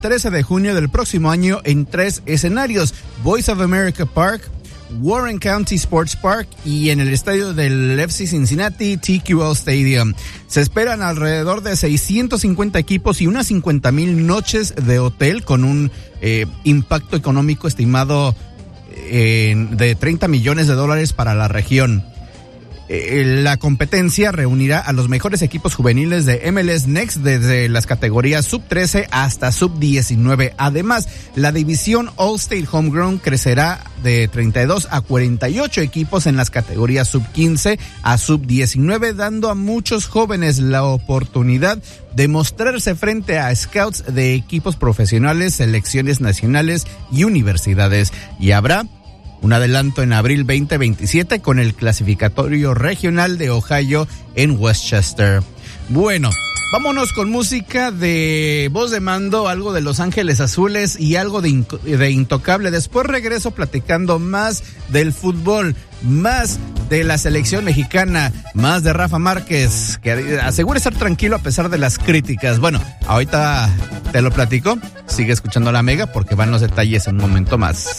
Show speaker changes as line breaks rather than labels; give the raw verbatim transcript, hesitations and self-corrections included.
trece de junio del próximo año en tres escenarios: Voice of America Park, Warren County Sports Park y en el estadio del F C Cincinnati T Q L Stadium. Se esperan alrededor de seiscientos cincuenta equipos y unas cincuenta mil noches de hotel, con un eh, impacto económico estimado eh, de treinta millones de dólares para la región. La competencia reunirá a los mejores equipos juveniles de M L S Next desde las categorías sub trece hasta sub diecinueve. Además, la división All-State Homegrown crecerá de treinta y dos a cuarenta y ocho equipos en las categorías sub quince a sub diecinueve, dando a muchos jóvenes la oportunidad de mostrarse frente a scouts de equipos profesionales, selecciones nacionales y universidades. Y habrá un adelanto en abril veinte veintisiete con el clasificatorio regional de Ohio en Westchester. Bueno, vámonos con música de voz de mando, algo de Los Ángeles Azules y algo de, inco- de Intocable. Después regreso platicando más del fútbol, más de la selección mexicana, más de Rafa Márquez, que asegura estar tranquilo a pesar de las críticas. Bueno, ahorita te lo platico. Sigue escuchando La Mega porque van los detalles en un momento más.